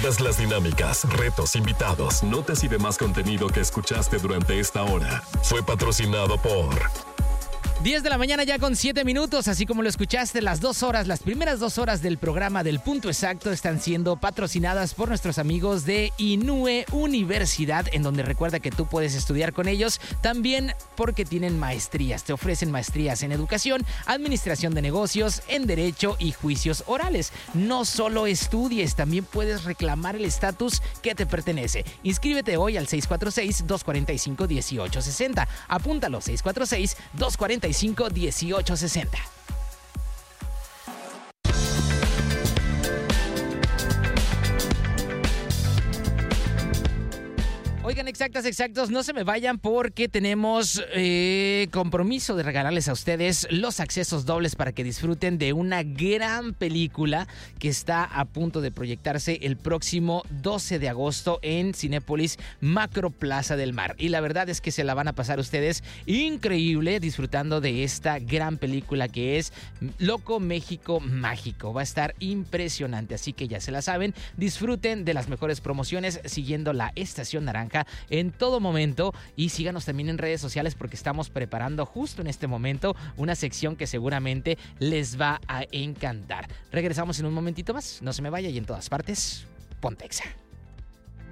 Todas las dinámicas, retos, invitados, notas y demás contenido que escuchaste durante esta hora fue patrocinado por 10 de la mañana ya con 7 minutos, así como lo escuchaste, las primeras 2 horas del programa del Punto Exacto están siendo patrocinadas por nuestros amigos de Inúe Universidad, en donde recuerda que tú puedes estudiar con ellos, también porque tienen maestrías, te ofrecen maestrías en educación, administración de negocios, en derecho y juicios orales. No solo estudies, también puedes reclamar el estatus que te pertenece. Inscríbete hoy al 646-245-1860. Apúntalo, 646-245-1860. Oigan, exactos, no se me vayan porque tenemos compromiso de regalarles a ustedes los accesos dobles para que disfruten de una gran película que está a punto de proyectarse el próximo 12 de agosto en Cinépolis Macro Plaza del Mar. Y la verdad es que se la van a pasar ustedes increíble disfrutando de esta gran película que es Loco México Mágico. Va a estar impresionante, así que ya se la saben, disfruten de las mejores promociones siguiendo la Estación Naranja en todo momento y síganos también en redes sociales porque estamos preparando justo en este momento una sección que seguramente les va a encantar. Regresamos en un momentito más, no se me vaya y en todas partes, Pontexa.